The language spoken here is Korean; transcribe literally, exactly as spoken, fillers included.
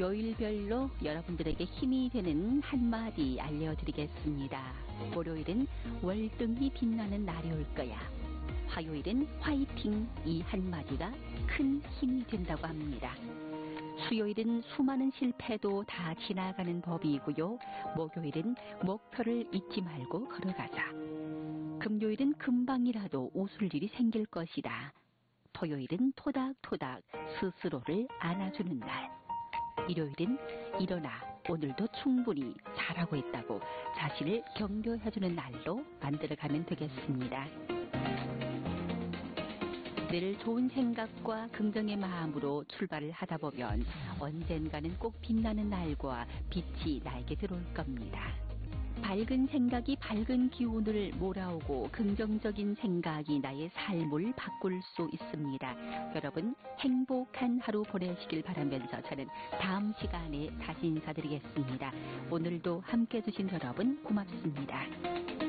요일별로 여러분들에게 힘이 되는 한마디 알려드리겠습니다. 월요일은 월등히 빛나는 날이 올 거야. 화요일은 화이팅, 이 한마디가 큰 힘이 된다고 합니다. 수요일은 수많은 실패도 다 지나가는 법이고요. 목요일은 목표를 잊지 말고 걸어가자. 금요일은 금방이라도 웃을 일이 생길 것이다. 토요일은 토닥토닥 스스로를 안아주는 날. 일요일은 일어나 오늘도 충분히 잘하고 있다고 자신을 격려해주는 날로 만들어가면 되겠습니다. 늘 좋은 생각과 긍정의 마음으로 출발을 하다 보면 언젠가는 꼭 빛나는 날과 빛이 나에게 들어올 겁니다. 밝은 생각이 밝은 기운을 몰아오고 긍정적인 생각이 나의 삶을 바꿀 수 있습니다. 여러분 행복한 하루 보내시길 바라면서 저는 다음 시간에 다시 인사드리겠습니다. 오늘도 함께해 주신 여러분 고맙습니다.